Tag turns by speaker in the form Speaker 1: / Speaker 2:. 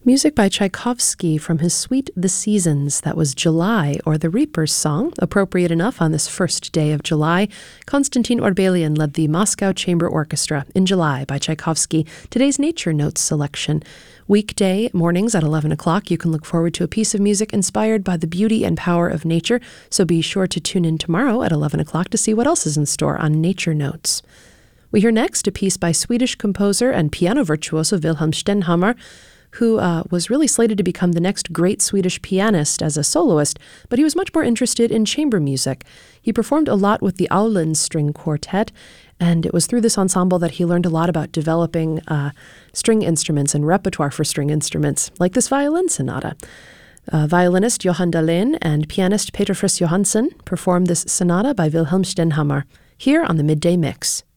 Speaker 1: Music by Tchaikovsky from his suite The Seasons. That was July, or the Reaper's Song, appropriate enough on this first day of July. Konstantin Orbelian led the Moscow Chamber Orchestra in July by Tchaikovsky, today's Nature Notes selection. Weekday mornings at 11 o'clock, you can look forward to a piece of music inspired by the beauty and power of nature, so be sure to tune in tomorrow at 11 o'clock to see what else is in store on Nature Notes. We hear next a piece by Swedish composer and piano virtuoso Wilhelm Stenhammar, who was really slated to become the next great Swedish pianist as a soloist, but he was much more interested in chamber music. He performed a lot with the Aulens String Quartet, and it was through this ensemble that he learned a lot about developing string instruments and repertoire for string instruments, like this violin sonata. Violinist Johan Dahlén and pianist Peter Friis Johansson performed this sonata by Wilhelm Stenhammar, here on the Midday Mix.